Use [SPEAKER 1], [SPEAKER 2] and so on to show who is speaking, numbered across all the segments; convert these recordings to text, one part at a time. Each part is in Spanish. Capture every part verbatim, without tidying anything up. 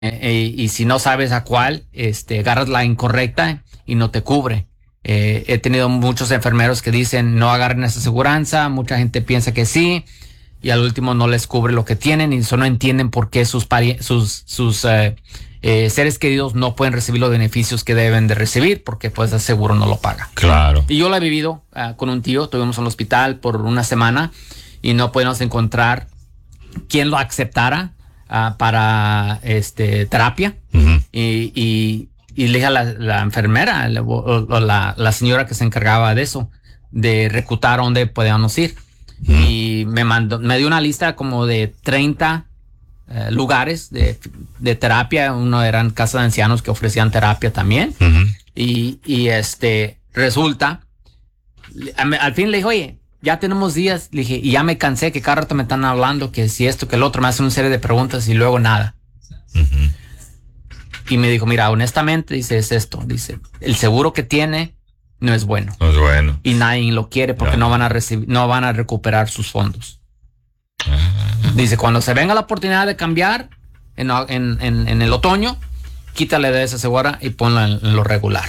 [SPEAKER 1] eh, y si no sabes a cuál, este, agarras la incorrecta y no te cubre. Eh, he tenido muchos enfermeros que dicen no agarren esa aseguranza, mucha gente piensa que sí, y al último no les cubre lo que tienen y eso no entienden por qué sus, pari- sus, sus eh, eh, seres queridos no pueden recibir los beneficios que deben de recibir porque pues el seguro no lo paga.
[SPEAKER 2] Claro.
[SPEAKER 1] Y yo lo he vivido uh, con un tío, estuvimos en el hospital por una semana y no podíamos encontrar quien lo aceptara uh, para este terapia. Uh-huh. y, y Y le dije a la, la enfermera la, o, o la, la señora que se encargaba de eso, de reclutar a dónde podíamos ir. Mm. Y me mandó, me dio una lista como de treinta eh, lugares de, de terapia. Uno eran casas de ancianos que ofrecían terapia también. Mm-hmm. Y, y este, resulta, al, al fin le dije, oye, ya tenemos días. Le dije, y ya me cansé que cada rato me están hablando que si esto, que el otro, me hacen una serie de preguntas y luego nada. Mm-hmm. Y me dijo, mira, honestamente, dice, es esto. Dice, el seguro que tiene no es bueno.
[SPEAKER 2] No es bueno.
[SPEAKER 1] Y nadie lo quiere porque no, no van a recibir, no van a recuperar sus fondos. Ah. Dice, cuando se venga la oportunidad de cambiar en, en, en, en el otoño, quítale de esa segura y ponla en, en lo regular.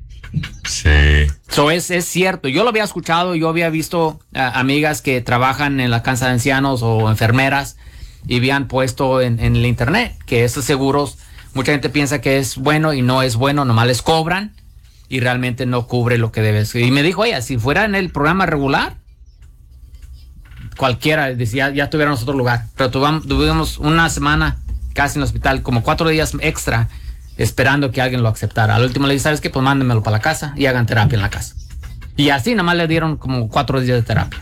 [SPEAKER 2] Sí.
[SPEAKER 1] So es, es cierto. Yo lo había escuchado, yo había visto uh, amigas que trabajan en la casa de ancianos o enfermeras y habían puesto en, en el internet que esos seguros, mucha gente piensa que es bueno y no es bueno, nomás les cobran y realmente no cubre lo que debes. Y me dijo, oye, si fuera en el programa regular, cualquiera, decía, ya tuviéramos otro lugar. Pero tuvimos, tuvimos una semana casi en el hospital, como cuatro días extra, esperando que alguien lo aceptara. Al último le dije, ¿sabes qué? Pues mándenmelo para la casa y hagan terapia en la casa. Y así nomás le dieron como cuatro días de terapia.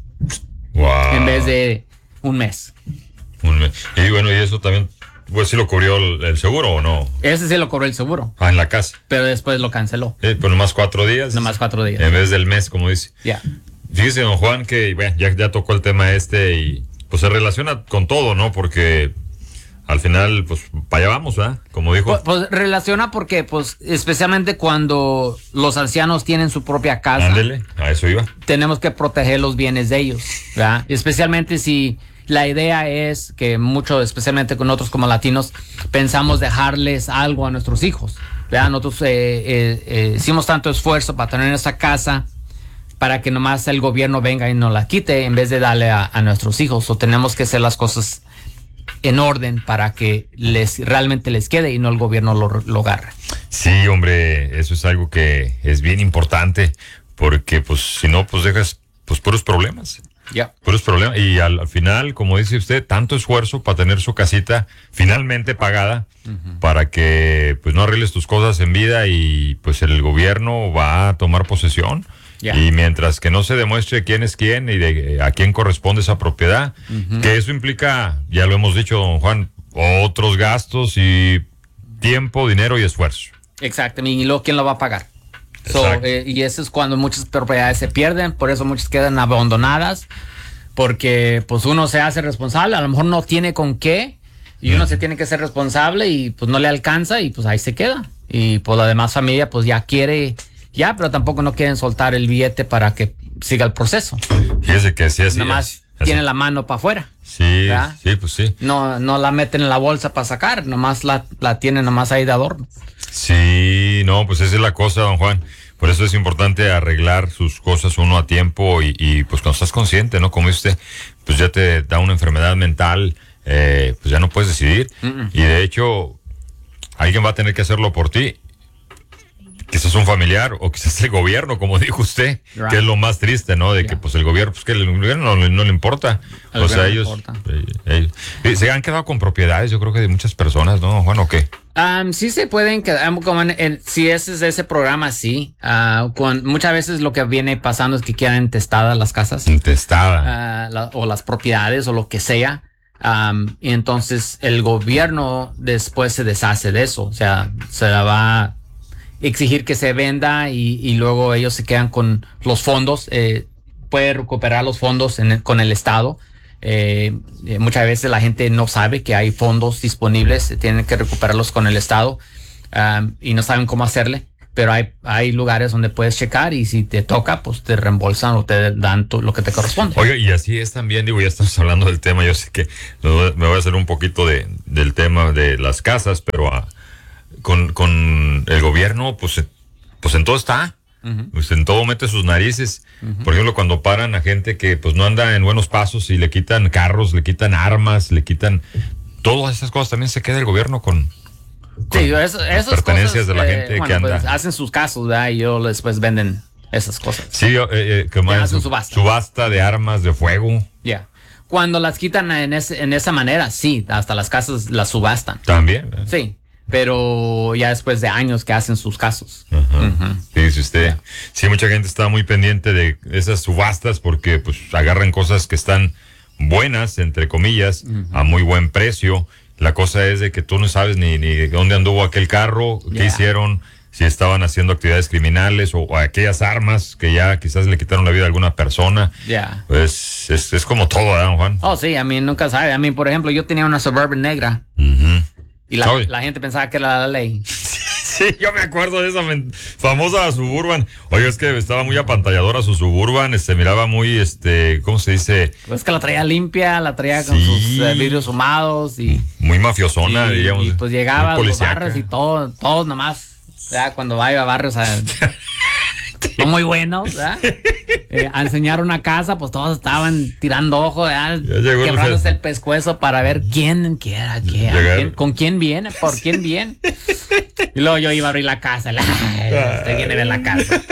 [SPEAKER 2] Wow.
[SPEAKER 1] En vez de un mes.
[SPEAKER 2] Un mes. Y bueno, y eso también... Pues sí lo cubrió el, el seguro o no.
[SPEAKER 1] Ese sí lo cobró el seguro.
[SPEAKER 2] Ah, en la casa.
[SPEAKER 1] Pero después lo canceló.
[SPEAKER 2] Eh, pues nomás cuatro días.
[SPEAKER 1] Nomás cuatro días.
[SPEAKER 2] En vez del mes, como dice.
[SPEAKER 1] Ya. Yeah.
[SPEAKER 2] Fíjese, don Juan, que bueno, ya, ya tocó el tema este y pues se relaciona con todo, ¿no? Porque al final, pues para allá vamos, ¿verdad? Como dijo.
[SPEAKER 1] Pues, pues relaciona porque, pues, especialmente cuando los ancianos tienen su propia casa.
[SPEAKER 2] Ándele, a eso iba.
[SPEAKER 1] Tenemos que proteger los bienes de ellos, ¿verdad? Especialmente si... La idea es que mucho, especialmente con nosotros como latinos, pensamos dejarles algo a nuestros hijos. ¿Verdad? Nosotros eh, eh, eh, hicimos tanto esfuerzo para tener esa casa para que nomás el gobierno venga y nos la quite en vez de darle a, a nuestros hijos. O tenemos que hacer las cosas en orden para que les realmente les quede y no el gobierno lo, lo agarre.
[SPEAKER 2] Sí, hombre, eso es algo que es bien importante porque pues si no, pues dejas pues puros problemas.
[SPEAKER 1] Ya. Yeah.
[SPEAKER 2] Puros problemas. Y al, al final, como dice usted, tanto esfuerzo para tener su casita finalmente pagada uh-huh. para que pues no arregles tus cosas en vida y pues el gobierno va a tomar posesión. Yeah. Y mientras que no se demuestre quién es quién y de a quién corresponde esa propiedad, uh-huh. que eso implica, ya lo hemos dicho, don Juan, otros gastos y tiempo, dinero y esfuerzo.
[SPEAKER 1] Exactamente. Y luego, ¿quién lo va a pagar? So, eh, y eso es cuando muchas propiedades se pierden, por eso muchas quedan abandonadas, porque pues uno se hace responsable, a lo mejor no tiene con qué, y uno uh-huh. se tiene que ser responsable y pues no le alcanza y pues ahí se queda. Y pues la demás familia pues ya quiere, ya, pero tampoco no quieren soltar el billete para que siga el proceso.
[SPEAKER 2] Fíjese que sí, así
[SPEAKER 1] Nada más
[SPEAKER 2] así.
[SPEAKER 1] Tiene la mano para afuera.
[SPEAKER 2] Sí, ¿verdad? Sí, pues sí.
[SPEAKER 1] No, no la meten en la bolsa para sacar, nomás la, la tienen nomás ahí de adorno.
[SPEAKER 2] Sí, no, pues esa es la cosa, don Juan. Por eso es importante arreglar sus cosas uno a tiempo y, y pues cuando estás consciente, ¿no? Como dice usted, pues ya te da una enfermedad mental, eh, pues ya no puedes decidir. Uh-uh. Y de hecho, alguien va a tener que hacerlo por ti. Quizás un familiar o quizás el gobierno, como dijo usted, right. que es lo más triste, ¿no? De yeah. que pues el gobierno, pues que el gobierno no, no le importa. El o sea, ellos, ellos, ellos se han quedado con propiedades, yo creo que de muchas personas, ¿no, Juan, o qué?
[SPEAKER 1] Um, sí se pueden quedar, como en, en, si ese es ese programa, sí. Uh, con, muchas veces lo que viene pasando es que quedan intestadas las casas.
[SPEAKER 2] Intestadas.
[SPEAKER 1] Uh, la, o las propiedades o lo que sea. Um, y entonces el gobierno después se deshace de eso. O sea, se la va a exigir que se venda y, y luego ellos se quedan con los fondos. Eh, puede recuperar los fondos en el, con el Estado. Eh, eh, muchas veces la gente no sabe que hay fondos disponibles, tienen que recuperarlos con el Estado um, y no saben cómo hacerle. pero hay, hay lugares donde puedes checar y si te toca, pues te reembolsan o te dan tu, lo que te corresponde.
[SPEAKER 2] Oiga, y así es también, digo, ya estamos hablando del tema, yo sé que me voy a hacer un poquito de, del tema de las casas, pero a, con, con el gobierno, pues, pues en todo está. Uh-huh. Pues en todo mete sus narices. Uh-huh. Por ejemplo, cuando paran a gente que pues no anda en buenos pasos y le quitan carros, le quitan armas, le quitan todas esas cosas, también se queda el gobierno con, con
[SPEAKER 1] sí, eso,
[SPEAKER 2] las pertenencias
[SPEAKER 1] cosas,
[SPEAKER 2] de la
[SPEAKER 1] eh,
[SPEAKER 2] gente
[SPEAKER 1] bueno,
[SPEAKER 2] que anda.
[SPEAKER 1] Pues hacen sus casos, ¿verdad? Y ellos después venden esas cosas.
[SPEAKER 2] Sí, eh, eh, como
[SPEAKER 1] hacen
[SPEAKER 2] su,
[SPEAKER 1] subasta.
[SPEAKER 2] subasta de armas de fuego.
[SPEAKER 1] Ya. Yeah. Cuando las quitan en, ese, en esa manera, sí, hasta las casas las subastan.
[SPEAKER 2] También. ¿eh?
[SPEAKER 1] Sí. Pero ya después de años que hacen sus casos.
[SPEAKER 2] Ajá. Uh-huh. Dice usted. Yeah. Sí, mucha gente está muy pendiente de esas subastas porque pues agarran cosas que están buenas, entre comillas, uh-huh. a muy buen precio. La cosa es de que tú no sabes ni, ni dónde anduvo aquel carro, qué yeah. hicieron, si estaban haciendo actividades criminales o, o aquellas armas que ya quizás le quitaron la vida a alguna persona.
[SPEAKER 1] Ya. Yeah.
[SPEAKER 2] Pues es, es como todo, ¿verdad, Juan?
[SPEAKER 1] Oh, sí, a mí nunca sabe. A mí, por ejemplo, yo tenía una Suburban negra.
[SPEAKER 2] Uh-huh.
[SPEAKER 1] Y la, la gente pensaba que era la ley.
[SPEAKER 2] Sí, yo me acuerdo de esa famosa Suburban. Oye, es que estaba muy apantalladora su Suburban, se miraba muy, este, ¿cómo se dice?
[SPEAKER 1] Pues que la traía limpia, la traía con sí. sus eh, vidrios humados y...
[SPEAKER 2] Muy mafiosona,
[SPEAKER 1] y,
[SPEAKER 2] diríamos.
[SPEAKER 1] Y pues llegaba a los barrios y todo, todos nomás, ya cuando vaya a barrios a... no muy buenos, ¿verdad? Eh, a enseñar una casa, pues todos estaban tirando ojo, quebrándose el pescuezo para ver quién, quién era, quién, quién, con quién viene, por quién viene. Y luego yo iba a abrir la casa, la, usted viene a ver la casa.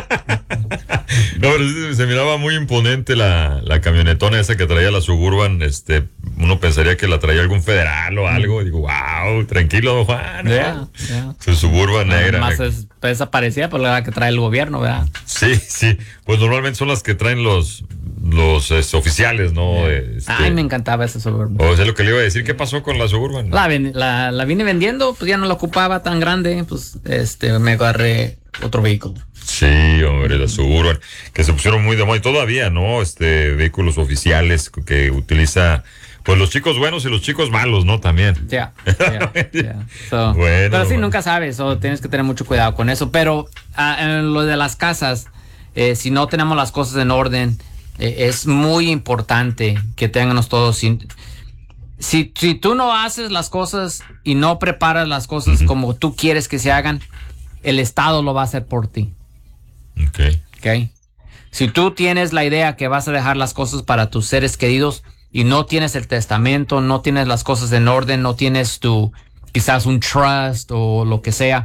[SPEAKER 2] No, pero se miraba muy imponente la, la camionetona esa que traía la Suburban, este, uno pensaría que la traía algún federal o algo, y digo, wow, tranquilo, Juan.
[SPEAKER 1] Yeah, yeah.
[SPEAKER 2] Su Suburban no, negra.
[SPEAKER 1] Más es, pues, esa parecía por la que trae el gobierno, ¿verdad?
[SPEAKER 2] Sí, sí, pues normalmente son las que traen los, los este, oficiales, ¿no?
[SPEAKER 1] Yeah.
[SPEAKER 2] Este,
[SPEAKER 1] Ay, me encantaba esa Suburban.
[SPEAKER 2] O sea, lo que le iba a decir, ¿qué pasó con la Suburban?
[SPEAKER 1] La, la, la vine vendiendo, pues ya no la ocupaba tan grande, pues este, me agarré otro vehículo.
[SPEAKER 2] Sí, hombre, la Suburban, que se pusieron muy de moda y todavía, ¿no? Este, vehículos oficiales que utiliza, pues los chicos buenos y los chicos malos, ¿no? También.
[SPEAKER 1] Ya, yeah, yeah, yeah. so, bueno, pero sí, bueno. Nunca sabes, so, tienes que tener mucho cuidado con eso. Pero uh, en lo de las casas, eh, si no tenemos las cosas en orden, eh, es muy importante que tengamos todos. Sin, si, si tú no haces las cosas y no preparas las cosas uh-huh. como tú quieres que se hagan, el Estado lo va a hacer por ti.
[SPEAKER 2] Okay.
[SPEAKER 1] Okay. Si tú tienes la idea que vas a dejar las cosas para tus seres queridos y no tienes el testamento, no tienes las cosas en orden, no tienes tu, quizás un trust o lo que sea,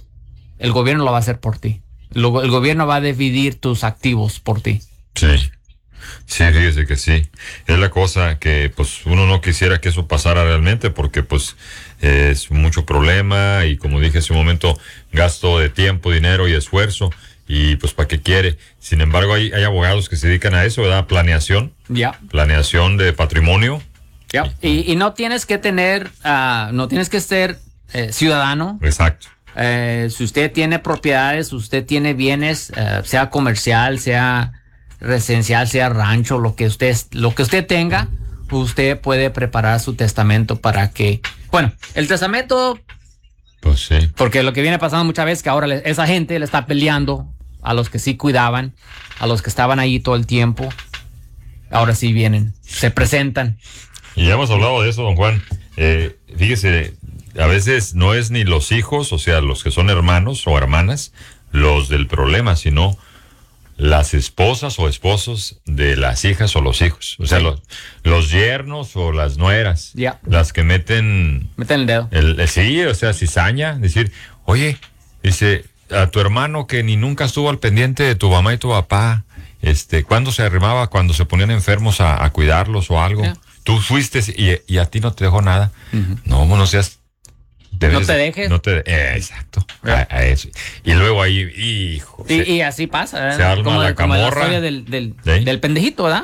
[SPEAKER 1] el gobierno lo va a hacer por ti. Lo, el gobierno va a dividir tus activos por ti.
[SPEAKER 2] Sí. Sí, fíjese que sí. Es la cosa que pues uno no quisiera que eso pasara realmente porque pues es mucho problema y como dije hace un momento, gasto de tiempo, dinero y esfuerzo. Y pues para qué quiere. Sin embargo, hay, hay abogados que se dedican a eso, ¿verdad? Planeación.
[SPEAKER 1] Ya. Yeah.
[SPEAKER 2] Planeación de patrimonio.
[SPEAKER 1] Ya. Yeah. Y, y no tienes que tener, uh, no tienes que ser eh, ciudadano.
[SPEAKER 2] Exacto.
[SPEAKER 1] Eh, si usted tiene propiedades, usted tiene bienes, uh, sea comercial, sea residencial, sea rancho, lo que usted, lo que usted tenga, usted puede preparar su testamento para que, bueno, el testamento.
[SPEAKER 2] Pues sí.
[SPEAKER 1] Porque lo que viene pasando muchas veces que ahora le, esa gente le está peleando a los que sí cuidaban, a los que estaban ahí todo el tiempo. Ahora sí vienen, se presentan.
[SPEAKER 2] Y ya hemos hablado de eso, don Juan. Eh, fíjese, a veces no es ni los hijos, o sea, los que son hermanos o hermanas, los del problema, sino las esposas o esposos de las hijas o los hijos. O sea, sí. los, los yernos o las nueras.
[SPEAKER 1] Yeah.
[SPEAKER 2] Las que meten...
[SPEAKER 1] Meten el dedo.
[SPEAKER 2] El, el, sí, o sea, cizaña. Decir, oye, dice, a tu hermano que ni nunca estuvo al pendiente de tu mamá y tu papá, este, ¿cuándo se arrimaba? Cuando se ponían enfermos a, a cuidarlos o algo. Yeah. Tú fuiste y, y a ti no te dejó nada. Uh-huh. No, no seas...
[SPEAKER 1] Debes, no te dejes.
[SPEAKER 2] No te, eh, exacto. A, a eso. Y luego ahí, hijo.
[SPEAKER 1] Y,
[SPEAKER 2] se,
[SPEAKER 1] y así pasa, ¿verdad?
[SPEAKER 2] Se arma
[SPEAKER 1] como,
[SPEAKER 2] la
[SPEAKER 1] como
[SPEAKER 2] camorra.
[SPEAKER 1] la historia del, del, ¿sí? del pendejito, ¿verdad?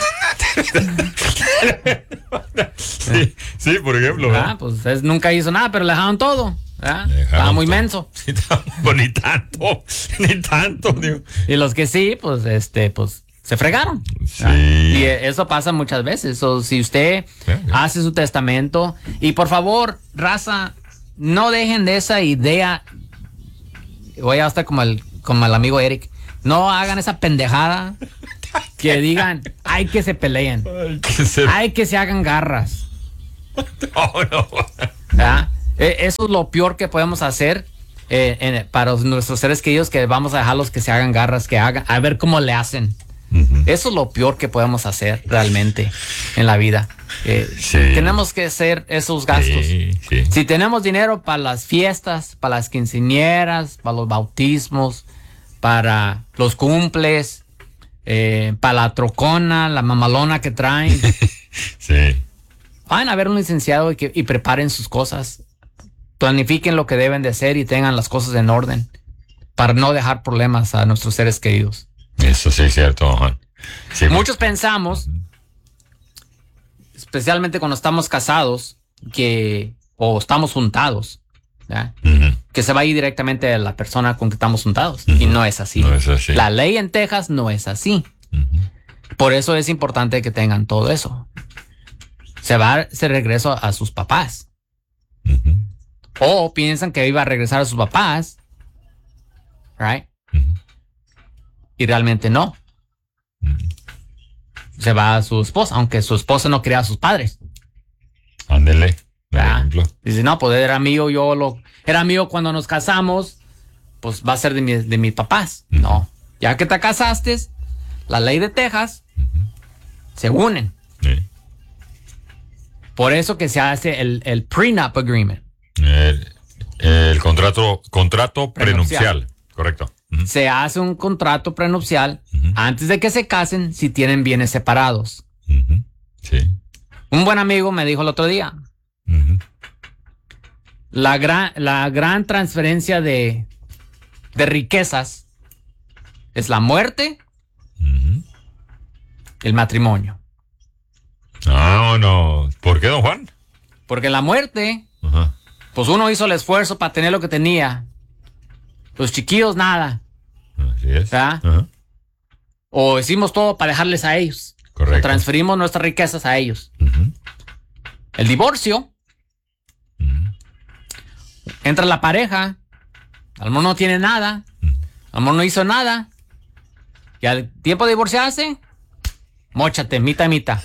[SPEAKER 2] sí, sí, por ejemplo.
[SPEAKER 1] Ah, pues es, nunca hizo nada, pero le dejaron todo. ¿verdad? Estaba muy todo. menso.
[SPEAKER 2] Sí, ni tanto, ni tanto. Digo.
[SPEAKER 1] Y los que sí, pues, este, pues, se fregaron.
[SPEAKER 2] Sí.
[SPEAKER 1] Y eso pasa muchas veces. O si usted yeah, yeah. hace su testamento, y por favor, raza, no dejen de esa idea voy a estar como el, como el amigo Eric. No hagan esa pendejada que digan, hay que se peleen. Hay que se, hay que se hagan garras.
[SPEAKER 2] No, no.
[SPEAKER 1] ¿Ah? Eso es lo peor que podemos hacer eh, en, para nuestros seres queridos, que vamos a dejarlos que se hagan garras, que hagan, a ver cómo le hacen. Uh-huh. Eso es lo peor que podemos hacer realmente en la vida. Eh, sí. Tenemos que hacer esos gastos. Sí, sí. Si tenemos dinero para las fiestas, para las quinceañeras, para los bautismos, para los cumples, eh, para la trocona, la mamalona que traen.
[SPEAKER 2] Sí.
[SPEAKER 1] Vayan a ver un licenciado y, que, y preparen sus cosas. Planifiquen lo que deben de hacer y tengan las cosas en orden para no dejar problemas a nuestros seres queridos.
[SPEAKER 2] Eso sí es cierto, Juan. Sí,
[SPEAKER 1] muchos pensamos, especialmente cuando estamos casados, que o estamos juntados, uh-huh. que se va a ir directamente a la persona con que estamos juntados. Uh-huh. Y no es así.
[SPEAKER 2] No es así.
[SPEAKER 1] La ley en Texas no es así. Uh-huh. Por eso es importante que tengan todo eso. Se va se regreso a sus papás. Uh-huh. O piensan que iba a regresar a sus papás, right? Uh-huh. Y realmente no. Uh-huh. Se va a su esposa, aunque su esposa no quería a sus padres.
[SPEAKER 2] Ándele, por ejemplo.
[SPEAKER 1] Dice, no, pues era mío, yo lo... Era mío cuando nos casamos, pues va a ser de, mi, de mis papás. Uh-huh. No. Ya que te casaste, la ley de Texas, uh-huh. se unen.
[SPEAKER 2] Sí.
[SPEAKER 1] Por eso que se hace el, el prenup agreement.
[SPEAKER 2] El, el contrato, contrato prenupcial. prenupcial. Correcto.
[SPEAKER 1] Uh-huh. Se hace un contrato prenupcial uh-huh. antes de que se casen si tienen bienes separados.
[SPEAKER 2] Uh-huh. Sí.
[SPEAKER 1] Un buen amigo me dijo el otro día. Uh-huh. La gran, la gran transferencia de, de riquezas es la muerte, uh-huh. el matrimonio.
[SPEAKER 2] Ah, no. ¿Por qué, don Juan?
[SPEAKER 1] Porque la muerte,
[SPEAKER 2] uh-huh.
[SPEAKER 1] pues uno hizo el esfuerzo para tener lo que tenía. Los chiquillos, nada.
[SPEAKER 2] Así es.
[SPEAKER 1] Uh-huh. O hicimos todo para dejarles a ellos.
[SPEAKER 2] Correcto.
[SPEAKER 1] O transferimos nuestras riquezas a ellos.
[SPEAKER 2] Uh-huh.
[SPEAKER 1] El divorcio. Uh-huh. Entra la pareja. A lo mejor no tiene nada. Uh-huh. A lo mejor no hizo nada. Y al tiempo de divorciarse, móchate, mita, mita.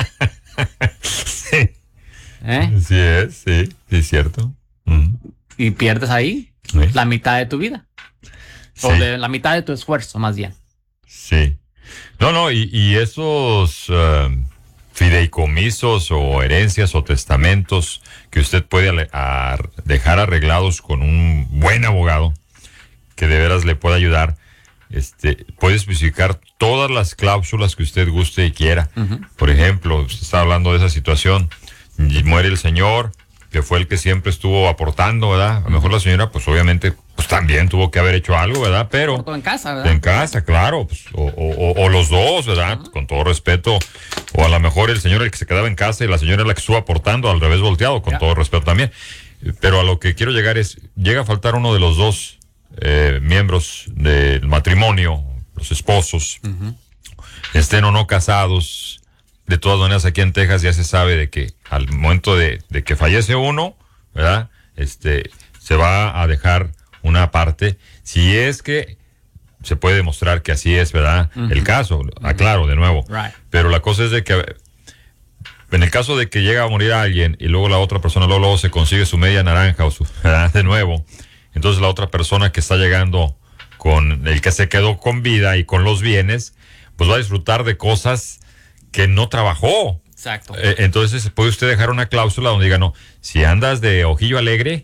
[SPEAKER 2] Sí. ¿Eh? Sí es, sí, sí es cierto. Uh-huh.
[SPEAKER 1] Y pierdes ahí sí. la mitad de tu vida. Sí. O de la mitad de tu esfuerzo, más bien.
[SPEAKER 2] Sí. No, no, y, y esos uh, fideicomisos o herencias o testamentos que usted puede ale- a dejar arreglados con un buen abogado que de veras le pueda ayudar, este, puede especificar todas las cláusulas que usted guste y quiera. Uh-huh. Por ejemplo, usted está hablando de esa situación, y muere el señor, que fue el que siempre estuvo aportando, ¿verdad? A lo mejor la señora, pues obviamente, pues también tuvo que haber hecho algo, ¿verdad? Pero...
[SPEAKER 1] en casa, ¿verdad?
[SPEAKER 2] En casa, claro. Pues, o, o, o los dos, ¿verdad? Uh-huh. Con todo respeto. O a lo mejor el señor el que se quedaba en casa y la señora la que estuvo aportando, al revés volteado, con yeah. todo respeto también. Pero a lo que quiero llegar es, llega a faltar uno de los dos eh, miembros del matrimonio, los esposos, uh-huh. estén o no casados. De todas maneras, aquí en Texas ya se sabe de que al momento de, de que fallece uno, ¿verdad? Este, se va a dejar una parte, si es que se puede demostrar que así es, ¿verdad? Uh-huh. El caso, uh-huh. aclaro de nuevo.
[SPEAKER 1] Right.
[SPEAKER 2] Pero la cosa es de que, en el caso de que llega a morir alguien y luego la otra persona luego, luego se consigue su media naranja o su, ¿verdad? De nuevo, entonces la otra persona que está llegando con el que se quedó con vida y con los bienes, pues va a disfrutar de cosas que no trabajó.
[SPEAKER 1] Exacto.
[SPEAKER 2] Eh, entonces puede usted dejar una cláusula donde diga, no, si andas de ojillo alegre,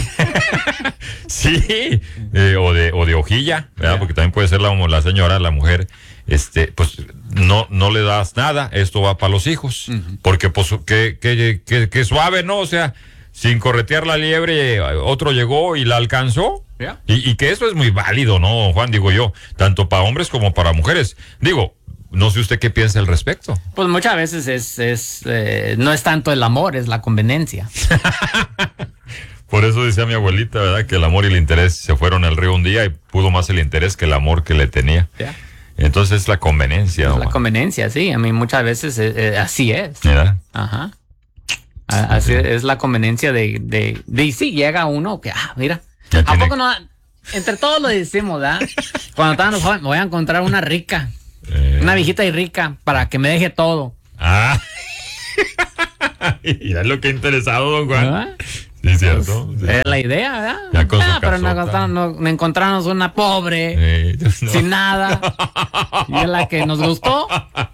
[SPEAKER 2] sí, eh, o de o de hojilla, ¿verdad? Yeah. Porque también puede ser la, la señora, la mujer, este, pues no no le das nada, esto va para los hijos, uh-huh. porque pues que, que, que, que suave, ¿no? O sea, sin corretear la liebre, otro llegó y la alcanzó.
[SPEAKER 1] Yeah.
[SPEAKER 2] Y, y que eso es muy válido, ¿no, Juan? Digo yo, tanto para hombres como para mujeres. Digo, no sé usted qué piensa al respecto.
[SPEAKER 1] Pues muchas veces es, es eh, no es tanto el amor, es la conveniencia.
[SPEAKER 2] Por eso decía mi abuelita, ¿verdad? Que el amor y el interés se fueron al río un día y pudo más el interés que el amor que le tenía.
[SPEAKER 1] Yeah.
[SPEAKER 2] Entonces es la conveniencia.
[SPEAKER 1] Es la conveniencia, sí. A mí muchas veces eh, eh, así es.
[SPEAKER 2] ¿Verdad?
[SPEAKER 1] Ajá. Sí, así sí. Es la conveniencia de, de, de, de sí, llega uno que, ah, mira,
[SPEAKER 2] ya
[SPEAKER 1] ¿a
[SPEAKER 2] tiene...
[SPEAKER 1] poco no? entre todos lo decimos, ¿verdad? Cuando estábamos jóvenes, me voy a encontrar una rica, eh. una viejita y rica, para que me deje todo.
[SPEAKER 2] Ah. Y es lo que ha interesado, don Juan. ¿Ah? Sí, cierto.
[SPEAKER 1] Pues,
[SPEAKER 2] sí.
[SPEAKER 1] Es la idea, ¿verdad?
[SPEAKER 2] Ya con
[SPEAKER 1] ah,
[SPEAKER 2] su
[SPEAKER 1] pero nos, nos, nos encontramos una pobre, eh, no. sin nada, y es la que nos gustó.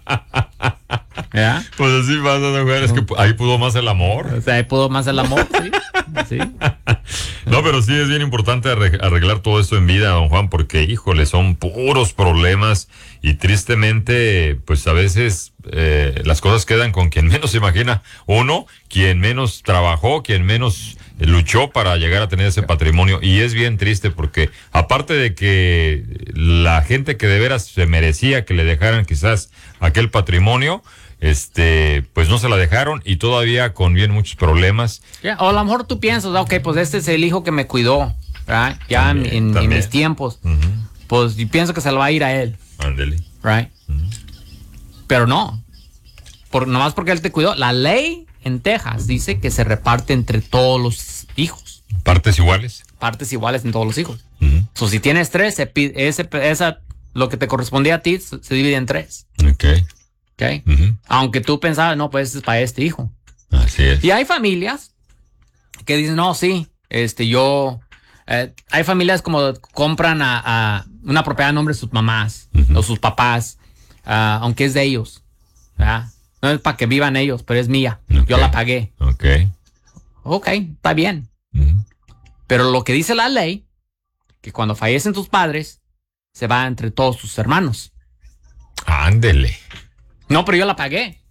[SPEAKER 1] ¿Ya?
[SPEAKER 2] Pues así pasa, don Juan, es que ahí pudo más el amor.
[SPEAKER 1] O sea, ahí pudo más el amor, sí. sí.
[SPEAKER 2] No, pero sí es bien importante arreglar todo esto en vida, don Juan, porque, híjole, son puros problemas y tristemente, pues a veces eh, las cosas quedan con quien menos se imagina. Uno, quien menos trabajó, quien menos luchó para llegar a tener ese patrimonio, y es bien triste porque aparte de que la gente que de veras se merecía que le dejaran quizás aquel patrimonio, este, pues no se la dejaron y todavía con bien muchos problemas.
[SPEAKER 1] Yeah, o a lo mejor tú piensas, ok, pues este es el hijo que me cuidó, ¿verdad? Ya también, en, también. en mis tiempos, uh-huh. pues yo pienso que se lo va a ir a él.
[SPEAKER 2] Ándele.
[SPEAKER 1] Right? Uh-huh. Pero no, por, nomás porque él te cuidó. La ley en Texas dice que se reparte entre todos los hijos.
[SPEAKER 2] ¿Partes iguales?
[SPEAKER 1] Partes iguales en todos los hijos. Uh-huh. So, si tienes tres, se pide, ese, esa, lo que te correspondía a ti se, se divide en tres.
[SPEAKER 2] Ok.
[SPEAKER 1] Okay. Uh-huh. Aunque tú pensabas, no, pues es para este hijo.
[SPEAKER 2] Así es.
[SPEAKER 1] Y hay familias que dicen, no, sí, este, yo, eh, hay familias como compran a, a una propiedad a nombre de sus mamás uh-huh. o sus papás, uh, aunque es de ellos, ¿verdad? No es para que vivan ellos, pero es mía. Okay. Yo la pagué.
[SPEAKER 2] Ok.
[SPEAKER 1] Ok, está bien.
[SPEAKER 2] Uh-huh.
[SPEAKER 1] Pero lo que dice la ley, que cuando fallecen tus padres, se va entre todos tus hermanos.
[SPEAKER 2] Ándele.
[SPEAKER 1] No, pero yo la pagué.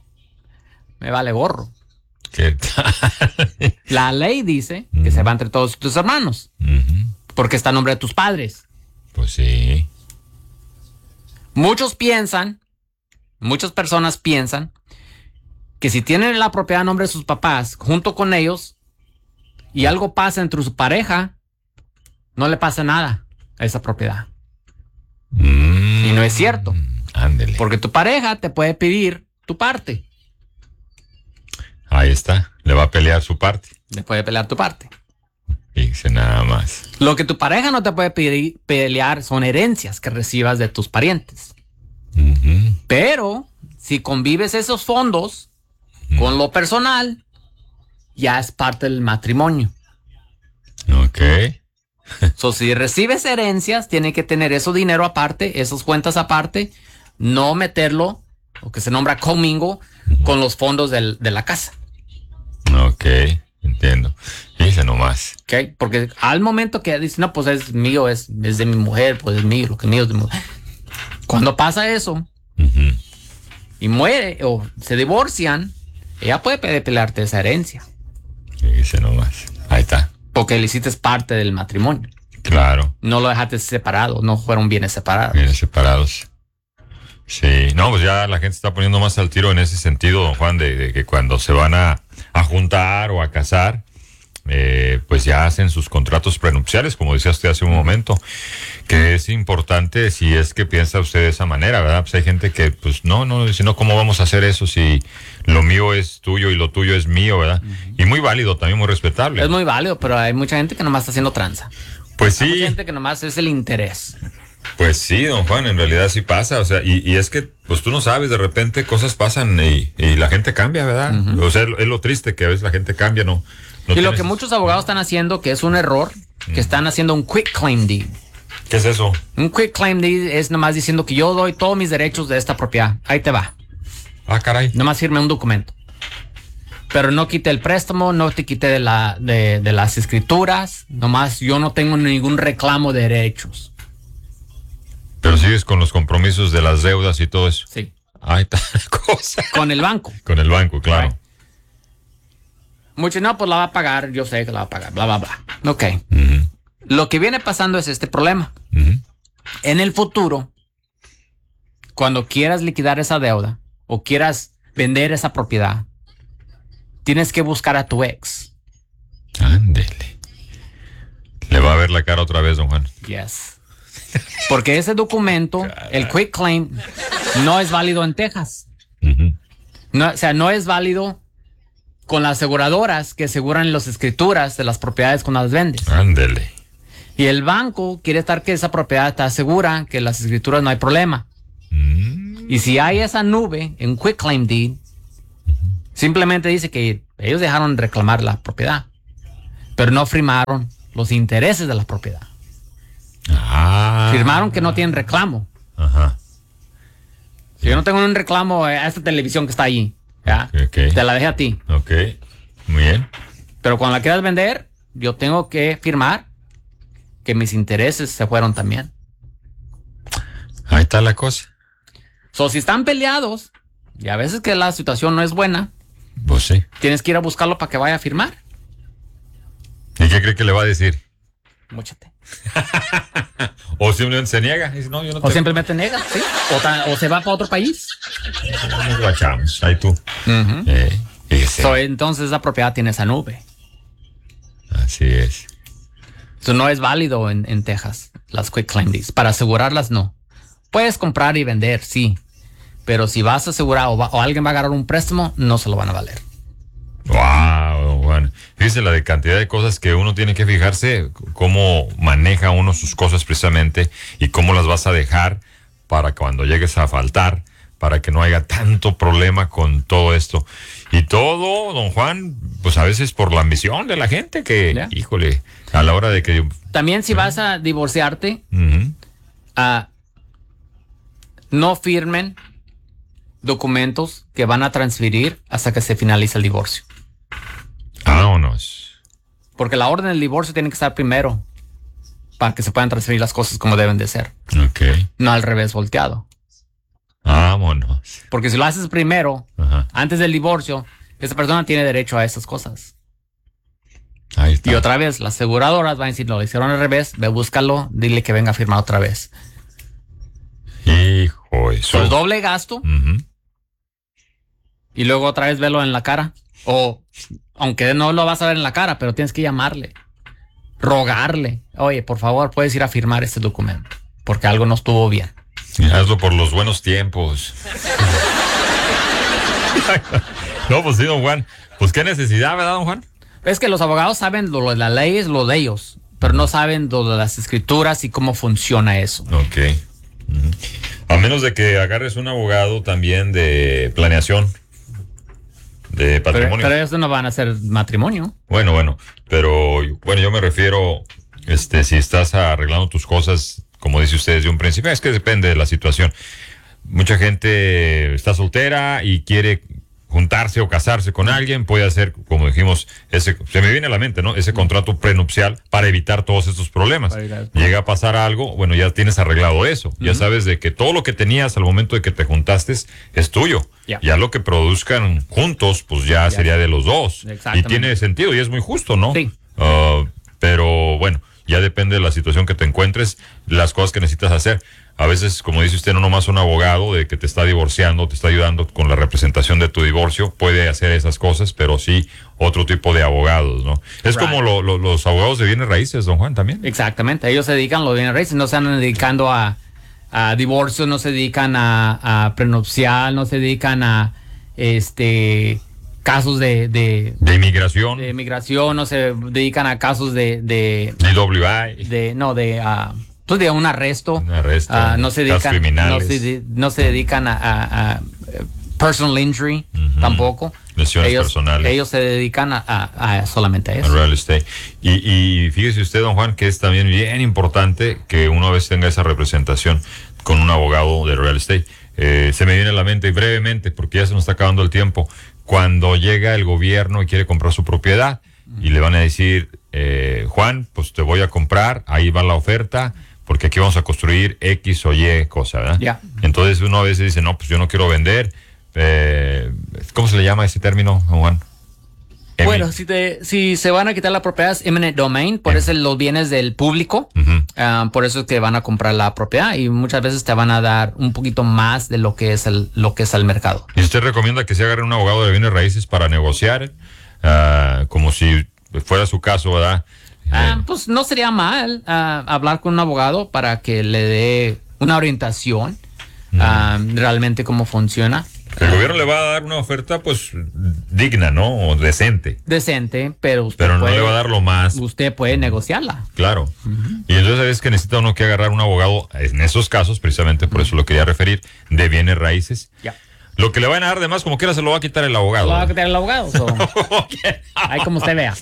[SPEAKER 1] Me vale gorro.
[SPEAKER 2] ¿Qué tal?
[SPEAKER 1] La ley dice uh-huh. que se va entre todos tus hermanos.
[SPEAKER 2] Uh-huh.
[SPEAKER 1] Porque está a nombre de tus padres.
[SPEAKER 2] Pues sí.
[SPEAKER 1] Muchos piensan, muchas personas piensan que si tienen la propiedad a nombre de sus papás junto con ellos y algo pasa entre su pareja, no le pasa nada a esa propiedad.
[SPEAKER 2] Mm.
[SPEAKER 1] Y no es cierto.
[SPEAKER 2] Ándele.
[SPEAKER 1] Porque tu pareja te puede pedir tu parte.
[SPEAKER 2] Ahí está. Le va a pelear su parte.
[SPEAKER 1] Le puede pelear tu parte.
[SPEAKER 2] Dice nada más.
[SPEAKER 1] Lo que tu pareja no te puede pedir, pelear son herencias que recibas de tus parientes.
[SPEAKER 2] Uh-huh.
[SPEAKER 1] Pero si convives esos fondos uh-huh. con lo personal, ya es parte del matrimonio.
[SPEAKER 2] Ok.
[SPEAKER 1] So, si recibes herencias, tiene que tener ese dinero aparte, esas cuentas aparte. No meterlo, lo que se nombra comingo, con los fondos del, de la casa.
[SPEAKER 2] Ok, entiendo. Dice nomás.
[SPEAKER 1] Ok, porque al momento que dice, no, pues es mío, es, es de mi mujer, pues es mío, lo que es mío es de mi mujer. Cuando pasa eso, uh-huh. y muere, o se divorcian, ella puede pelearte esa herencia.
[SPEAKER 2] Dice nomás. Ahí está.
[SPEAKER 1] Porque le hiciste parte del matrimonio.
[SPEAKER 2] Claro.
[SPEAKER 1] No lo dejaste separado, no fueron bienes separados.
[SPEAKER 2] Bienes separados. Sí, no, pues ya la gente está poniendo más al tiro en ese sentido, don Juan, de, de que cuando se van a, a juntar o a casar, eh, pues ya hacen sus contratos prenupciales, como decía usted hace un momento, que es importante si es que piensa usted de esa manera, ¿verdad? Pues hay gente que, pues no, no, si no, ¿cómo vamos a hacer eso si lo mío es tuyo y lo tuyo es mío, ¿verdad? Uh-huh. Y muy válido, también muy respetable.
[SPEAKER 1] Es muy válido, pero hay mucha gente que nomás está haciendo tranza.
[SPEAKER 2] Pues sí.
[SPEAKER 1] Hay mucha gente que nomás es el interés.
[SPEAKER 2] Pues sí, don Juan, en realidad sí pasa, o sea, y, y es que, pues tú no sabes, de repente cosas pasan y, y la gente cambia, ¿verdad? Uh-huh. O sea, es lo, es lo triste que a veces la gente cambia, ¿no? no
[SPEAKER 1] y
[SPEAKER 2] tienes...
[SPEAKER 1] lo que muchos abogados están haciendo, que es un error, que uh-huh. están haciendo un quick claim deed.
[SPEAKER 2] ¿Qué es eso?
[SPEAKER 1] Un quick claim deed es nomás diciendo que yo doy todos mis derechos de esta propiedad. Ahí te va.
[SPEAKER 2] Ah, caray.
[SPEAKER 1] Nomás firme un documento. Pero no quité el préstamo, no te quité de, la, de, de las escrituras, nomás yo no tengo ningún reclamo de derechos.
[SPEAKER 2] Pero sigues con los compromisos de las deudas y todo eso.
[SPEAKER 1] Sí.
[SPEAKER 2] Ahí está la cosa.
[SPEAKER 1] Con el banco.
[SPEAKER 2] Con el banco, claro.
[SPEAKER 1] Right. Muchos, no, pues la va a pagar, yo sé que la va a pagar, bla, bla, bla. Ok.
[SPEAKER 2] Uh-huh.
[SPEAKER 1] Lo que viene pasando es este problema.
[SPEAKER 2] Uh-huh.
[SPEAKER 1] En el futuro, cuando quieras liquidar esa deuda o quieras vender esa propiedad, tienes que buscar a tu ex.
[SPEAKER 2] Ándele. Le va a ver la cara otra vez, don Juan.
[SPEAKER 1] Yes. Porque ese documento, el quick claim, no es válido en Texas.
[SPEAKER 2] Uh-huh.
[SPEAKER 1] No, o sea, no es válido con las aseguradoras que aseguran las escrituras de las propiedades cuando las vendes.
[SPEAKER 2] Ándele.
[SPEAKER 1] Y el banco quiere estar que esa propiedad está segura, que las escrituras no hay problema. Mm. Y si hay esa nube en quitclaim deed, simplemente dice que ellos dejaron de reclamar la propiedad, pero no firmaron los intereses de la propiedad.
[SPEAKER 2] Ah.
[SPEAKER 1] Firmaron que no tienen reclamo.
[SPEAKER 2] Ajá.
[SPEAKER 1] Si yo no tengo un reclamo a esta televisión que está ahí, ¿ya?
[SPEAKER 2] Okay, okay.
[SPEAKER 1] Te la dejé a ti.
[SPEAKER 2] Ok, muy bien.
[SPEAKER 1] Pero cuando la quieras vender, yo tengo que firmar que mis intereses se fueron también.
[SPEAKER 2] Ahí está la cosa.
[SPEAKER 1] So, si están peleados, y a veces que la situación no es buena,
[SPEAKER 2] pues sí.
[SPEAKER 1] Tienes que ir a buscarlo para que vaya a firmar.
[SPEAKER 2] ¿Y qué cree que le va a decir?
[SPEAKER 1] Móchate.
[SPEAKER 2] O simplemente se niega. Dice, no, yo no
[SPEAKER 1] o simplemente niega, ¿sí? O, ta, o se va para otro país.
[SPEAKER 2] Nos guachamos, ahí tú.
[SPEAKER 1] Uh-huh.
[SPEAKER 2] eh,
[SPEAKER 1] so, entonces la propiedad tiene esa nube.
[SPEAKER 2] Así es.
[SPEAKER 1] Eso no es válido en, en Texas, las quitclaim deeds. Para asegurarlas, no. Puedes comprar y vender, sí. Pero si vas a asegurar o, va, o alguien va a agarrar un préstamo, no se lo van a valer.
[SPEAKER 2] Wow, bueno. Fíjese la de cantidad de cosas que uno tiene que fijarse, cómo maneja uno sus cosas precisamente y cómo las vas a dejar para cuando llegues a faltar, para que no haya tanto problema con todo esto. Y todo, don Juan, pues a veces por la ambición de la gente que, yeah. híjole, a la hora de que...
[SPEAKER 1] También si uh-huh. vas a divorciarte,
[SPEAKER 2] uh-huh.
[SPEAKER 1] uh, no firmen documentos que van a transferir hasta que se finalice el divorcio.
[SPEAKER 2] Vámonos.
[SPEAKER 1] Porque la orden del divorcio tiene que estar primero para que se puedan transferir las cosas como deben de ser.
[SPEAKER 2] Ok.
[SPEAKER 1] No al revés volteado.
[SPEAKER 2] Vámonos.
[SPEAKER 1] Porque si lo haces primero,
[SPEAKER 2] Ajá.
[SPEAKER 1] antes del divorcio, esa persona tiene derecho a esas cosas.
[SPEAKER 2] Ahí está.
[SPEAKER 1] Y otra vez, las aseguradoras van a decir, no, lo hicieron al revés, ve, búscalo, dile que venga a firmar otra vez.
[SPEAKER 2] Hijo, eso.
[SPEAKER 1] El doble gasto.
[SPEAKER 2] Uh-huh.
[SPEAKER 1] Y luego otra vez velo en la cara. O, aunque no lo vas a ver en la cara, pero tienes que llamarle. Rogarle. Oye, por favor, puedes ir a firmar este documento. Porque algo no estuvo bien.
[SPEAKER 2] Y hazlo por los buenos tiempos. No, pues sí, don Juan. Pues qué necesidad, ¿verdad, don Juan?
[SPEAKER 1] Es que los abogados saben lo de la ley, es lo de ellos. Pero no saben lo de las escrituras y cómo funciona eso.
[SPEAKER 2] Ok. Uh-huh. A menos de que agarres un abogado también de planeación. De patrimonio.
[SPEAKER 1] Pero, pero ellos no van a hacer matrimonio.
[SPEAKER 2] Bueno, bueno, pero bueno, yo me refiero, este, si estás arreglando tus cosas, como dice usted desde un principio, es que depende de la situación. Mucha gente está soltera y quiere juntarse o casarse con alguien, puede hacer, como dijimos, ese, se me viene a la mente, ¿no? Ese contrato prenupcial para evitar todos estos problemas. Llega a pasar algo, bueno, ya tienes arreglado eso. Uh-huh. Ya sabes de que todo lo que tenías al momento de que te juntaste es tuyo. Yeah. Ya lo que produzcan juntos, pues ya yeah. sería de los dos. Y tiene sentido y es muy justo, ¿no?
[SPEAKER 1] Sí.
[SPEAKER 2] Uh, pero bueno, ya depende de la situación que te encuentres, las cosas que necesitas hacer. A veces, como dice usted, no nomás un abogado de que te está divorciando, te está ayudando con la representación de tu divorcio, puede hacer esas cosas, pero sí otro tipo de abogados, ¿no? Es right. como lo, lo, los abogados de bienes raíces, don Juan, también.
[SPEAKER 1] Exactamente, ellos se dedican a los bienes raíces, no se están dedicando a, a divorcio, no se dedican a, a prenupcial, no se dedican a este casos de... De,
[SPEAKER 2] de inmigración.
[SPEAKER 1] De inmigración, no se dedican a casos de... De,
[SPEAKER 2] de W I.
[SPEAKER 1] De, no, de... Uh, Pues de un arresto,
[SPEAKER 2] un arresto
[SPEAKER 1] uh, no se dedican, no se, no se dedican a, a, a personal injury, uh-huh. tampoco.
[SPEAKER 2] Lesiones
[SPEAKER 1] ellos,
[SPEAKER 2] personales.
[SPEAKER 1] Ellos se dedican a, a, a solamente a eso.
[SPEAKER 2] A real estate. Y, y fíjese usted, don Juan, que es también bien importante que uno a veces tenga esa representación con un abogado de real estate. Eh, se me viene a la mente brevemente, porque ya se nos está acabando el tiempo, cuando llega el gobierno y quiere comprar su propiedad, uh-huh. y le van a decir, eh, Juan, pues te voy a comprar, ahí va la oferta, porque aquí vamos a construir X o Y cosa, ¿verdad?
[SPEAKER 1] Yeah.
[SPEAKER 2] Entonces uno a veces dice, no, pues yo no quiero vender. Eh, ¿Cómo se le llama ese término, Juan?
[SPEAKER 1] Emi- bueno, si, te, si se van a quitar la propiedad es eminent domain, por em- eso los bienes del público, uh-huh. uh, por eso es que van a comprar la propiedad y muchas veces te van a dar un poquito más de lo que es el, lo que es el mercado.
[SPEAKER 2] ¿Y usted recomienda que se agarre un abogado de bienes raíces para negociar? Uh, como si fuera su caso, ¿verdad?
[SPEAKER 1] Uh, pues no sería mal uh, hablar con un abogado para que le dé una orientación, uh, uh, realmente cómo funciona.
[SPEAKER 2] El gobierno le va a dar una oferta, pues, digna, ¿no? O decente.
[SPEAKER 1] Decente, pero usted
[SPEAKER 2] Pero no
[SPEAKER 1] puede,
[SPEAKER 2] le va a dar lo más.
[SPEAKER 1] Usted puede negociarla.
[SPEAKER 2] Claro. Uh-huh. Y entonces es que necesita uno que agarrar un abogado, en esos casos, precisamente por uh-huh. eso lo quería referir, de bienes raíces. Ya. Yeah. Lo que le van a dar de más, como quiera, se lo va a quitar el abogado.
[SPEAKER 1] Se lo va a quitar el abogado. So. Ahí como usted vea.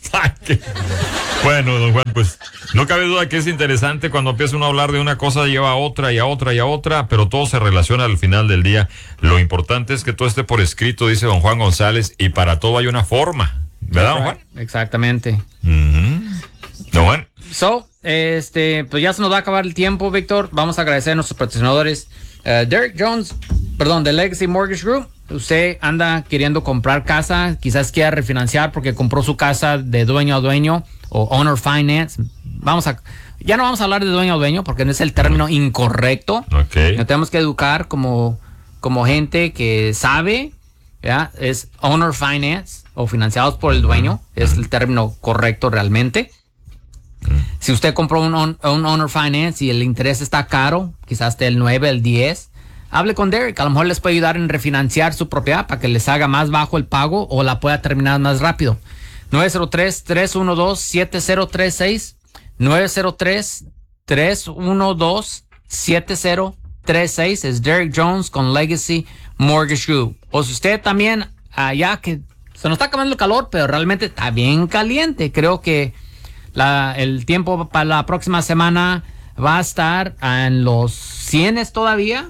[SPEAKER 2] Bueno, don Juan, pues no cabe duda que es interesante cuando empieza uno a hablar de una cosa, lleva a otra y a otra y a otra, pero todo se relaciona al final del día. Lo importante es que todo esté por escrito, dice don Juan González, y para todo hay una forma. ¿Verdad, don Juan?
[SPEAKER 1] Exactamente.
[SPEAKER 2] Uh-huh. Don Juan.
[SPEAKER 1] So, este, pues ya se nos va a acabar el tiempo, Víctor. Vamos a agradecer a nuestros patrocinadores. Uh, Derek Jones, perdón, de Legacy Mortgage Group. Usted anda queriendo comprar casa, quizás quiera refinanciar porque compró su casa de dueño a dueño o owner finance. Vamos a, ya no vamos a hablar de dueño a dueño porque no es el término incorrecto.
[SPEAKER 2] Okay.
[SPEAKER 1] Nos tenemos que educar como, como gente que sabe, ¿ya? Es owner finance o financiados por el dueño, es el término correcto realmente. Si usted compró un, un owner finance y el interés está caro, quizás esté el nueve, el diez, hable con Derek, a lo mejor les puede ayudar en refinanciar su propiedad para que les haga más bajo el pago o la pueda terminar más rápido. nueve cero tres, tres uno dos, siete cero tres seis, nueve cero tres, tres uno dos, siete cero tres seis, es Derek Jones con Legacy Mortgage Group. O si usted también, allá que se nos está acabando el calor, pero realmente está bien caliente, creo que la, el tiempo para la próxima semana va a estar en los cienes todavía.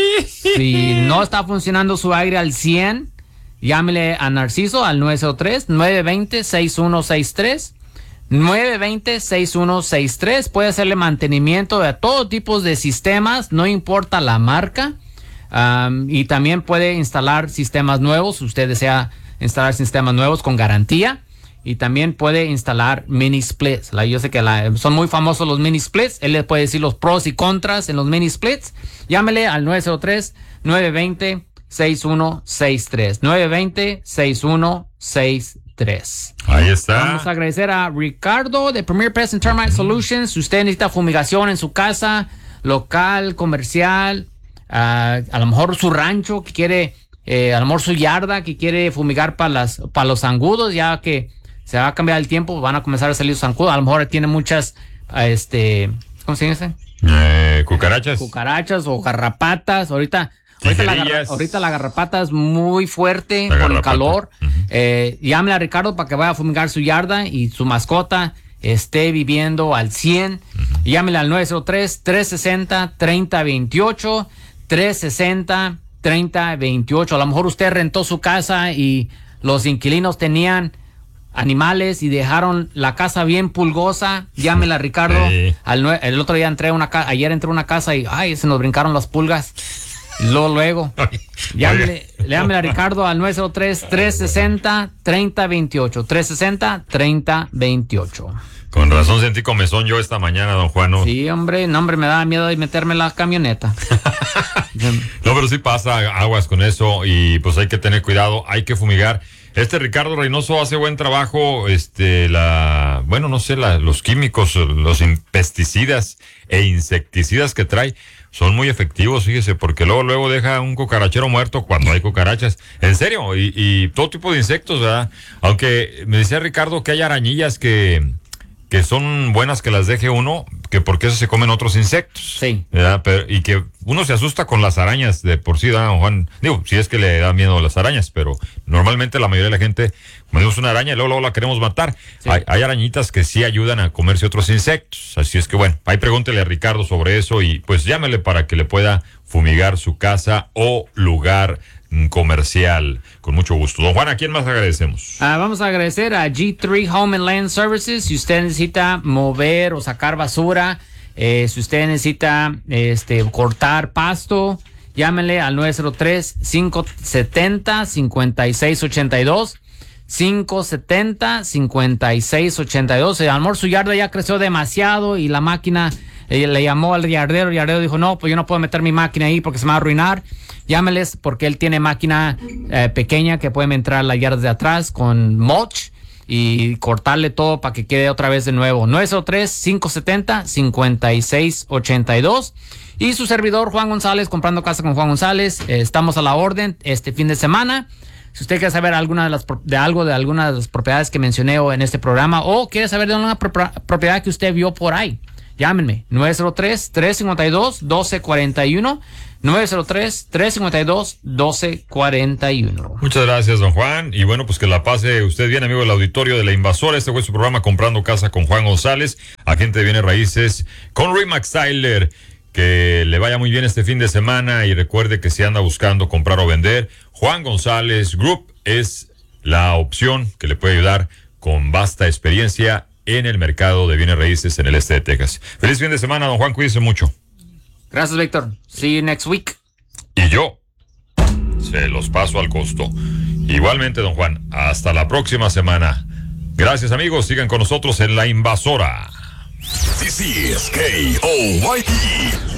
[SPEAKER 1] Si no está funcionando su aire al cien, llámele a Narciso al nueve cero tres, nueve dos cero, seis uno seis tres. nueve dos cero, seis uno seis tres. Puede hacerle mantenimiento de todo tipo de sistemas, no importa la marca. Um, y también puede instalar sistemas nuevos. Usted desea instalar sistemas nuevos con garantía. Y también puede instalar mini splits. La, yo sé que la, son muy famosos los mini splits. Él le puede decir los pros y contras en los mini splits. Llámele al nueve cero tres, nueve dos cero, seis uno seis tres. nueve dos cero, seis uno seis tres.
[SPEAKER 2] Ahí está.
[SPEAKER 1] Vamos a agradecer a Ricardo de Premier Pest and Termite mm. Solutions. Si usted necesita fumigación en su casa, local, comercial, uh, a lo mejor su rancho que quiere, eh, a lo mejor su yarda que quiere fumigar para las, para los zancudos, ya que se va a cambiar el tiempo, van a comenzar a salir los zancudos. A lo mejor tiene muchas, este, ¿cómo se dice?
[SPEAKER 2] Eh, cucarachas.
[SPEAKER 1] Cucarachas o garrapatas. Ahorita, ahorita la, garra, ahorita la garrapata es muy fuerte la con garrapata. El calor. Uh-huh. Eh, llámele a Ricardo para que vaya a fumigar su yarda y su mascota esté viviendo al cien. Uh-huh. Llámele al nueve cero tres, tres seis cero, tres cero dos ocho. tres seis cero, tres cero dos ocho. A lo mejor usted rentó su casa y los inquilinos tenían animales y dejaron la casa bien pulgosa. Llámela a Ricardo. Sí. Al, el otro día entré a una casa, ayer entré a una casa y ay, se nos brincaron las pulgas. Y luego, luego. Llámele, llámela a Ricardo al nueve cero tres, tres seis cero, tres cero dos ocho. tres seis cero, tres cero dos ocho.
[SPEAKER 2] Con razón sentí comezón yo esta mañana, don Juan.
[SPEAKER 1] Sí, hombre, no, hombre, me da miedo de meterme en la camioneta.
[SPEAKER 2] No, pero sí pasa aguas con eso y pues hay que tener cuidado, hay que fumigar. Este Ricardo Reynoso hace buen trabajo, este, la, bueno, no sé, la, los químicos, los pesticidas e insecticidas que trae son muy efectivos, fíjese, porque luego, luego deja un cucarachero muerto cuando hay cucarachas. En serio, y, y todo tipo de insectos, ¿verdad? Aunque me decía Ricardo que hay arañillas que, que son buenas que las deje uno, que porque eso se comen otros insectos.
[SPEAKER 1] Sí.
[SPEAKER 2] ¿Verdad? Pero, y que uno se asusta con las arañas de por sí, ¿verdad, Juan? Digo, si es que le da miedo a las arañas, pero normalmente la mayoría de la gente, cuando vemos una araña y luego, luego la queremos matar. Sí. Hay, hay arañitas que sí ayudan a comerse otros insectos. Así es que bueno, ahí pregúntele a Ricardo sobre eso y pues llámele para que le pueda fumigar su casa o lugar comercial. Con mucho gusto. Don Juan, ¿a quién más agradecemos?
[SPEAKER 1] Uh, vamos a agradecer a G tres Home and Land Services. Si usted necesita mover o sacar basura, eh, si usted necesita este, cortar pasto, llámele al nueve cero tres, cinco siete cero, cinco seis ocho dos. cinco siete cero, cinco seis ocho dos. A lo mejor su yarda ya creció demasiado y la máquina eh, le llamó al yardero. El yardero dijo, no, pues yo no puedo meter mi máquina ahí porque se me va a arruinar. Llámeles porque él tiene máquina eh, pequeña que puede entrar a la yarda de atrás con mulch y cortarle todo para que quede otra vez de nuevo. nueve cero tres, cinco siete cero, cinco seis ocho dos. Y su servidor Juan González, comprando casa con Juan González. Eh, estamos a la orden este fin de semana. Si usted quiere saber alguna de las de algo de alguna de las propiedades que mencioné en este programa, o quiere saber de una pro propiedad que usted vio por ahí, llámenme nueve cero tres, tres cinco dos, uno dos cuatro uno, nueve cero tres, tres cinco dos, uno dos cuatro uno.
[SPEAKER 2] Muchas gracias, don Juan. Y bueno, pues que la pase usted bien, amigo del auditorio de La Invasora. Este fue su programa Comprando Casa con Juan González, agente de bienes raíces con Remax Tyler. Que le vaya muy bien este fin de semana y recuerde que si anda buscando comprar o vender, Juan González Group es la opción que le puede ayudar con vasta experiencia en el mercado de bienes raíces en el este de Texas. Feliz fin de semana, don Juan, cuídese mucho.
[SPEAKER 1] Gracias, Víctor. See you next week.
[SPEAKER 2] Y yo se los paso al costo. Igualmente, don Juan, hasta la próxima semana. Gracias, amigos, sigan con nosotros en La Invasora.
[SPEAKER 3] This is K O Y E.